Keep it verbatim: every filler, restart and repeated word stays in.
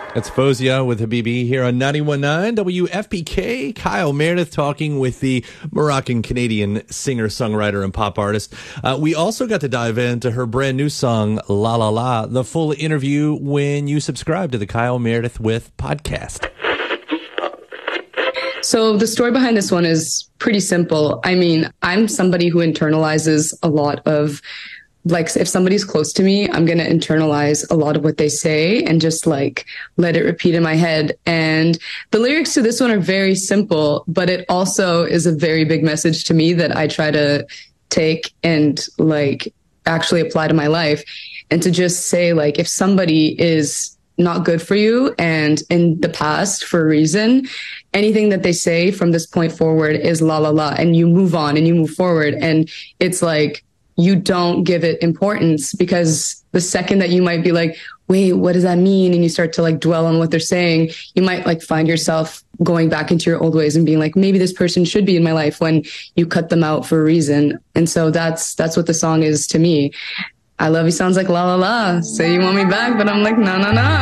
That's Fozia with Habibi here on ninety-one point nine W F P K. Kyle Meredith talking with the Moroccan-Canadian singer-songwriter and pop artist. Uh, we also got to dive into her brand new song, La La La. The full interview when you subscribe to the Kyle Meredith With podcast. So the story behind this one is pretty simple. I mean, I'm somebody who internalizes a lot of, like, if somebody's close to me, I'm going to internalize a lot of what they say and just like let it repeat in my head. And the lyrics to this one are very simple, but it also is a very big message to me that I try to take and like actually apply to my life. And to just say, like, if somebody is not good for you and in the past for a reason, anything that they say from this point forward is la la la, and you move on and you move forward. And it's like, you don't give it importance, because the second that you might be like, wait, what does that mean? And you start to like dwell on what they're saying, you might like find yourself going back into your old ways and being like, maybe this person should be in my life, when you cut them out for a reason. And so that's, that's what the song is to me. I love you sounds like la la la. Say you want me back, but I'm like, no, no, no.